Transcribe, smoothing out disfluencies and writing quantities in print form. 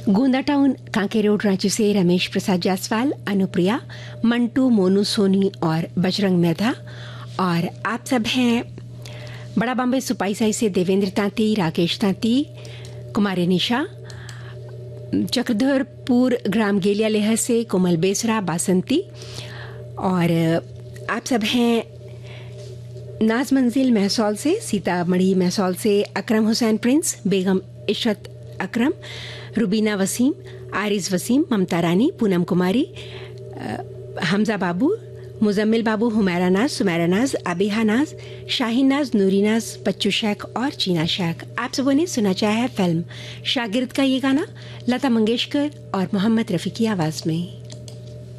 गोंदा town, Kanke road, Ranchi से रमेश प्रसाद जायसवाल, अनुप्रिया, मंटू, मोनू, सोनी और बजरंग मेधा। और आप सब हैं बड़ा बॉम्बे सुपाई साई से देवेंद्र तांती, राकेश तांती, कुमारी निशा, चक्रधरपुर ग्राम गेलिया लेह से कोमल बेसरा, बासंती। और आप सब हैं नाज मंजिल महसौल से, सीतामढ़ी महसौल से अकरम हुसैन प्रिंस, बेगम इशरत अकरम, रुबीना वसीम, आरिज वसीम, ममता रानी, पूनम कुमारी, हमजा बाबू, मुजम्मिल बाबू, हुमैरा नाज, सुमैरा नाज, अबिहा नाज, शाहीन नाज, नूरी नाज, बच्चू शेख और चीना शेख। आप सबों ने सुना चाहा है फिल्म शागिर्द का ये गाना लता मंगेशकर और मोहम्मद रफ़ी की आवाज़ में।